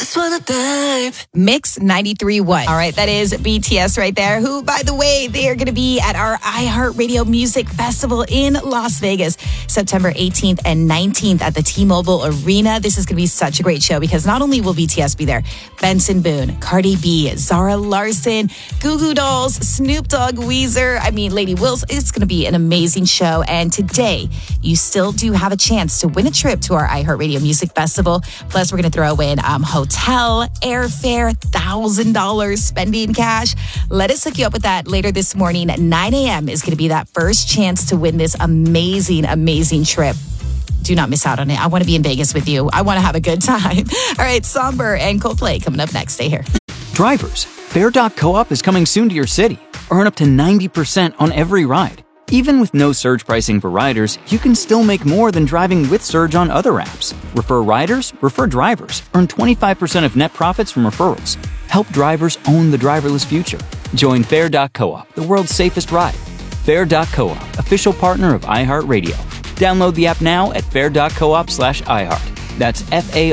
just wanna dive. Mix 93.1. All right, that is BTS right there, who, by the way, they are going to be at our iHeartRadio Music Festival in Las Vegas, September 18th and 19th at the T-Mobile Arena. This is going to be such a great show because not only will BTS be there, Benson Boone, Cardi B, Zara Larson, Goo Goo Dolls, Snoop Dogg, Weezer, Lady Wills. It's going to be an amazing show. And today, you still do have a chance to win a trip to our iHeartRadio Music Festival. Plus, we're going to throw in hotel, airfare, $1,000 spending cash. Let us hook you up with that later this morning at 9 a.m. is going to be that first chance to win this amazing, amazing trip. Do not miss out on it. I want to be in Vegas with you. I want to have a good time. All right, Somber and Coldplay coming up next. Stay here. Drivers, Fare.coop is coming soon to your city. Earn up to 90% on every ride. Even with no surge pricing for riders, you can still make more than driving with surge on other apps. Refer riders, refer drivers. Earn 25% of net profits from referrals. Help drivers own the driverless future. Join Fare.coop, the world's safest ride. Fare.coop, official partner of iHeartRadio. Download the app now at fare.coop/iHeart. That's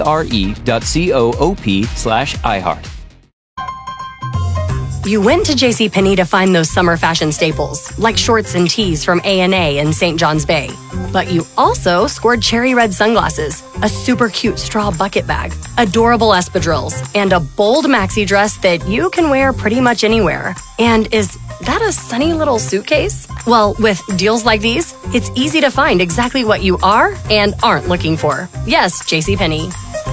FARE.coop/iHeart. You went to JCPenney to find those summer fashion staples, like shorts and tees from A&A in St. John's Bay. But you also scored cherry red sunglasses, a super cute straw bucket bag, adorable espadrilles, and a bold maxi dress that you can wear pretty much anywhere. And is that a sunny little suitcase? Well, with deals like these, it's easy to find exactly what you are and aren't looking for. Yes, JCPenney.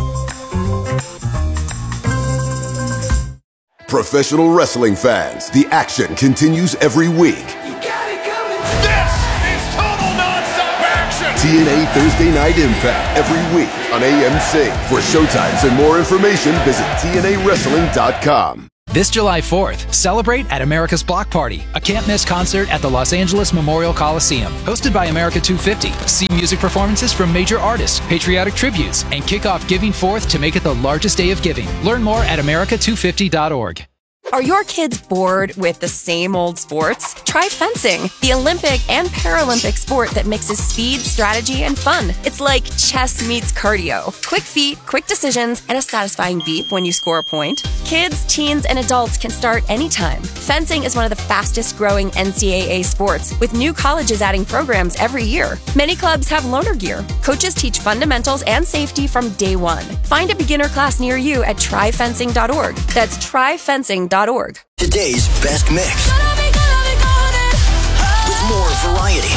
Professional wrestling fans, the action continues every week. You got it coming. This is total nonstop action. TNA Thursday Night Impact every week on AMC. For showtimes and more information, visit TNAWrestling.com. This July 4th, celebrate at America's Block Party, a can't-miss concert at the Los Angeles Memorial Coliseum. Hosted by America 250. See music performances from major artists, patriotic tributes, and kick off Giving Forth to make it the largest day of giving. Learn more at america250.org. Are your kids bored with the same old sports? Try fencing, the Olympic and Paralympic sport that mixes speed, strategy, and fun. It's like chess meets cardio. Quick feet, quick decisions, and a satisfying beep when you score a point. Kids, teens, and adults can start anytime. Fencing is one of the fastest growing NCAA sports, with new colleges adding programs every year. Many clubs have loaner gear. Coaches teach fundamentals and safety from day one. Find a beginner class near you at tryfencing.org. That's tryfencing.org. Today's best mix. With more variety.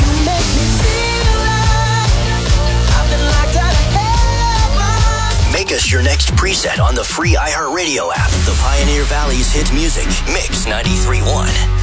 Make us your next preset on the free iHeartRadio app. The Pioneer Valley's hit music. Mix 93.1.